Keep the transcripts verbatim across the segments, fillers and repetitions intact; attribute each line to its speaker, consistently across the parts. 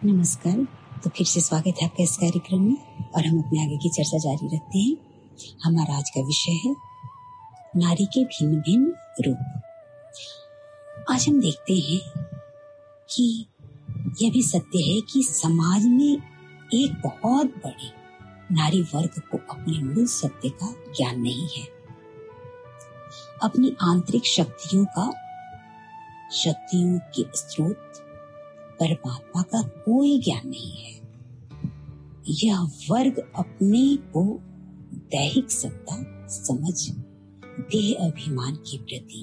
Speaker 1: नमस्कार। तो फिर से स्वागत है आपका इस कार्यक्रम में और हम अपने आगे की चर्चा जारी रखते हैं। हमारा आज का विषय है नारी के भिन्न भिन्न रूप। आज हम देखते हैं कि यह भी सत्य है कि समाज में एक बहुत बड़े नारी वर्ग को अपने मूल सत्य का ज्ञान नहीं है। अपनी आंतरिक शक्तियों का शक्तियों के स्रोत परमात्मा का कोई ज्ञान नहीं है। यह वर्ग अपने को दैहिक सत्ता समझ देह अभिमान के प्रति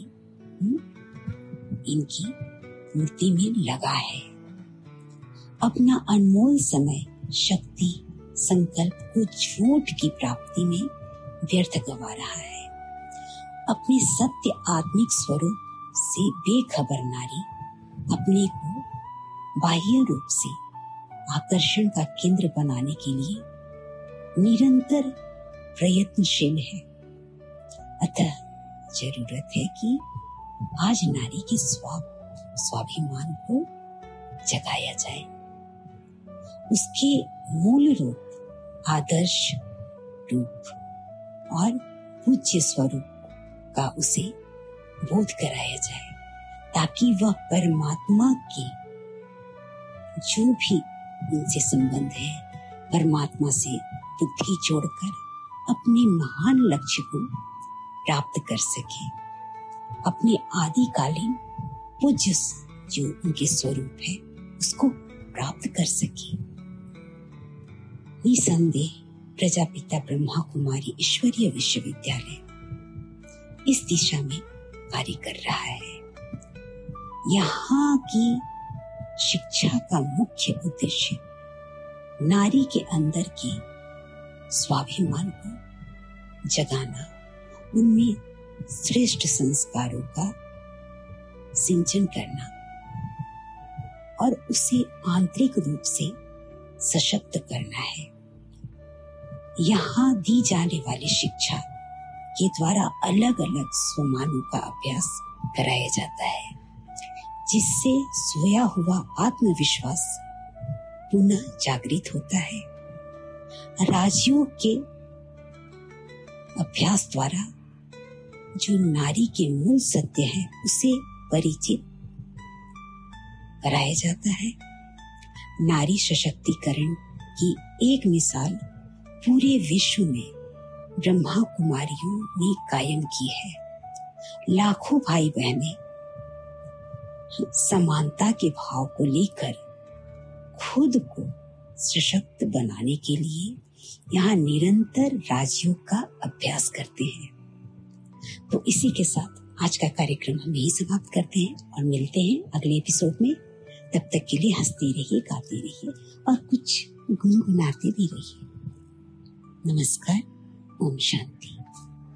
Speaker 1: इनकी पूर्ति में लगा है। अपना अनमोल समय, शक्ति, संकल्प को झूठ की प्राप्ति में व्यर्थ गवा रहा है। अपने सत्य आत्मिक स्वरूप से बेखबर नारी अपने को बाह्य रूप से आकर्षण का केंद्र बनाने के लिए निरंतर प्रयत्नशील है। अतः जरूरत है कि आज नारी के स्वा स्वाभिमान को जगाया जाए, उसके मूल रूप, आदर्श रूप और पूज्य स्वरूप का उसे बोध कराया जाए, ताकि वह परमात्मा की जो भी उनसे संबंध है, परमात्मा से बुद्धि जोड़कर अपने महान लक्ष्य को प्राप्त कर सके। अपने आदिकालीन पूज्य जो उनके स्वरूप है उसको प्राप्त कर सके। निसंदेह प्रजापिता ब्रह्मा कुमारी ईश्वरीय विश्वविद्यालय इस दिशा में कार्य कर रहा है। यहाँ की शिक्षा का मुख्य उद्देश्य नारी के अंदर के स्वाभिमान को जगाना, उनमें श्रेष्ठ संस्कारों का सिंचन करना और उसे आंतरिक रूप से सशक्त करना है। यहाँ दी जाने वाली शिक्षा के द्वारा अलग अलग स्वमानों का अभ्यास कराया जाता है, जिससे सोया हुआ आत्मविश्वास पुनः जागृत होता है। राजयोग के अभ्यास द्वारा जो नारी के मूल सत्य है उसे परिचित कराया जाता है। नारी सशक्तिकरण की एक मिसाल पूरे विश्व में ब्रह्मा कुमारियों ने कायम की है। लाखों भाई बहनें समानता के भाव को लेकर खुद को सशक्त बनाने के लिए यहाँ निरंतर राजयोग का अभ्यास करते हैं। तो इसी के साथ आज का कार्यक्रम हम यही समाप्त करते हैं और मिलते हैं अगले एपिसोड में। तब तक के लिए हंसते रहिए, गाते रहिए और कुछ गुनगुनाते भी रहिए। नमस्कार। ओम शांति।